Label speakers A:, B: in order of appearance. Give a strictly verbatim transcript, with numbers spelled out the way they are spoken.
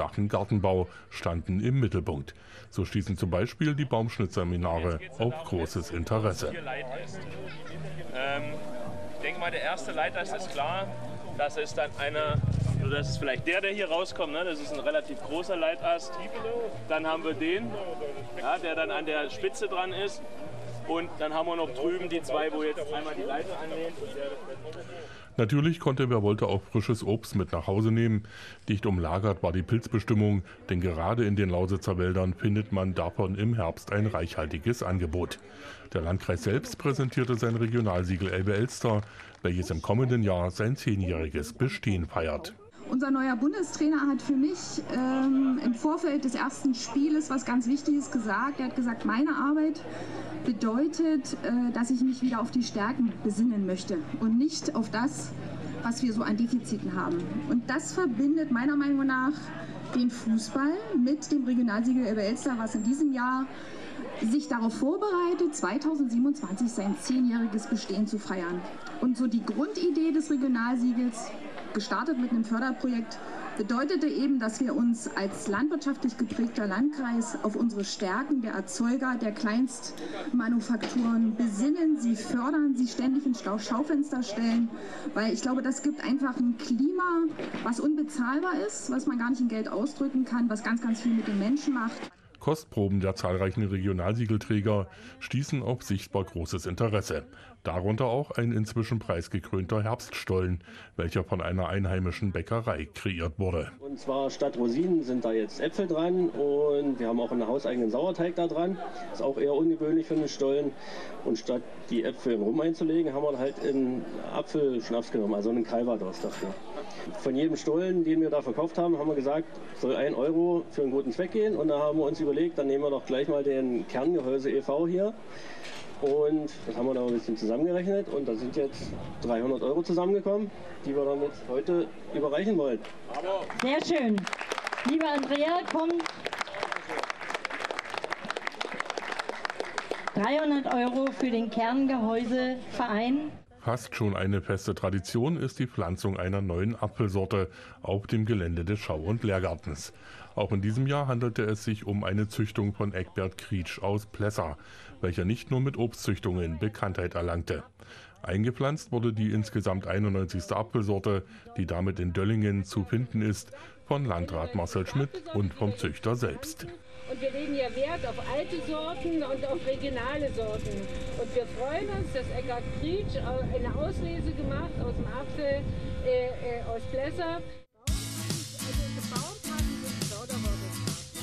A: flachen Gartenbau standen im Mittelpunkt. So stießen zum Beispiel die Baumschnittseminare auf großes Interesse.
B: Ähm, ich denke mal, der erste Leitast ist klar. Das ist dann einer, also das ist vielleicht der, der hier rauskommt. Ne? Das ist ein relativ großer Leitast. Dann haben wir den, ja, der dann an der Spitze dran ist. Und dann haben wir noch drüben die zwei, wo jetzt einmal die Leiter anlehnt.
A: Natürlich konnte, wer wollte, auch frisches Obst mit nach Hause nehmen. Dicht umlagert war die Pilzbestimmung, denn gerade in den Lausitzer Wäldern findet man davon im Herbst ein reichhaltiges Angebot. Der Landkreis selbst präsentierte sein Regionalsiegel Elbe-Elster, welches im kommenden Jahr sein zehnjähriges Bestehen feiert.
C: Unser neuer Bundestrainer hat für mich ähm, im Vorfeld des ersten Spieles was ganz Wichtiges gesagt. Er hat gesagt, meine Arbeit bedeutet, äh, dass ich mich wieder auf die Stärken besinnen möchte und nicht auf das, was wir so an Defiziten haben. Und das verbindet meiner Meinung nach den Fußball mit dem Regionalsiegel Elbe-Elster, was in diesem Jahr sich darauf vorbereitet, zweitausendsiebenundzwanzig sein zehnjähriges Bestehen zu feiern. Und so die Grundidee des Regionalsiegels, gestartet mit einem Förderprojekt, bedeutete eben, dass wir uns als landwirtschaftlich geprägter Landkreis auf unsere Stärken der Erzeuger, der Kleinstmanufakturen besinnen, sie fördern, sie ständig ins Schaufenster stellen, weil ich glaube, das gibt einfach ein Klima, was unbezahlbar ist, was man gar nicht in Geld ausdrücken kann, was ganz, ganz viel mit den Menschen macht.
A: Kostproben der zahlreichen Regionalsiegelträger stießen auf sichtbar großes Interesse. Darunter auch ein inzwischen preisgekrönter Herbststollen, welcher von einer einheimischen Bäckerei kreiert wurde.
D: Und zwar statt Rosinen sind da jetzt Äpfel dran und wir haben auch einen hauseigenen Sauerteig da dran. Ist auch eher ungewöhnlich für einen Stollen. Und statt die Äpfel in Rum einzulegen, haben wir halt einen Apfelschnaps genommen, also einen Calvados dafür. Von jedem Stollen, den wir da verkauft haben, haben wir gesagt, soll ein Euro für einen guten Zweck gehen. Und da haben wir uns überlegt, dann nehmen wir doch gleich mal den Kerngehäuse e V hier. Und das haben wir da ein bisschen zusammengerechnet und da sind jetzt dreihundert Euro zusammengekommen, die wir dann jetzt heute überreichen wollen.
E: Sehr schön. Lieber Andrea, komm. dreihundert Euro für den Kerngehäuseverein.
A: Fast schon eine feste Tradition ist die Pflanzung einer neuen Apfelsorte auf dem Gelände des Schau- und Lehrgartens. Auch in diesem Jahr handelte es sich um eine Züchtung von Eckbert Krietsch aus Plessa, welcher nicht nur mit Obstzüchtungen Bekanntheit erlangte. Eingepflanzt wurde die insgesamt einundneunzigste Apfelsorte, die damit in Döllingen zu finden ist, von Landrat Marcel Schmidt und vom Züchter selbst.
F: Und wir legen ja Wert auf alte Sorten und auf regionale Sorten. Und wir freuen uns, dass Eckbert Krietsch eine Auslese gemacht aus dem Apfel äh, äh, aus Plessa.